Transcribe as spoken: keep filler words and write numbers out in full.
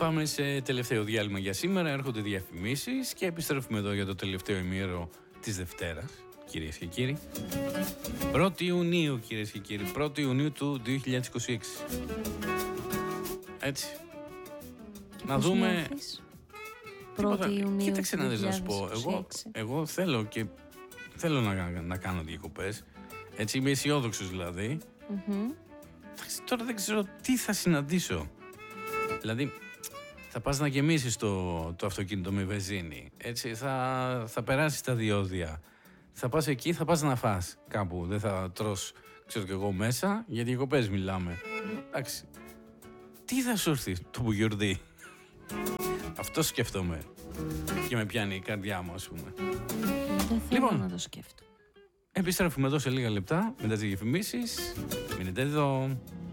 πάμε σε τελευταίο διάλειμμα για σήμερα. Έρχονται διαφημίσεις και επιστρέφουμε εδώ για το τελευταίο ημίωρο της Δευτέρας, κυρίες και κύριοι. πρώτη Ιουνίου, κυρίες και κύριοι, πρώτη Ιουνίου του δύο χιλιάδες είκοσι έξι. Έτσι. Και να δούμε. πρώτη Ιουνίου. Κοίταξε να δεις να σου πω. Εγώ, εγώ θέλω και θέλω να, να κάνω διακοπές. Έτσι, είμαι αισιόδοξος δηλαδή. Mm-hmm. Τώρα δεν ξέρω τι θα συναντήσω. Δηλαδή, θα πας να γεμίσεις το, το αυτοκίνητο με βενζίνη. Έτσι, θα, θα περάσεις τα διόδια. Θα πας εκεί, θα πας να φας κάπου. Δεν θα τρως, ξέρω κι εγώ, μέσα. Για διακοπές μιλάμε. Εντάξει. Τι θα σου έρθει το μπουγιουρδί? Αυτό σκέφτομαι. Και με πιάνει η καρδιά μου, ας πούμε. Δεν θέλω λοιπόν, να το σκέφτομαι. Επιστρέφουμε εδώ σε λίγα λεπτά μετά τις διαφημίσεις. Μείνετε εδώ.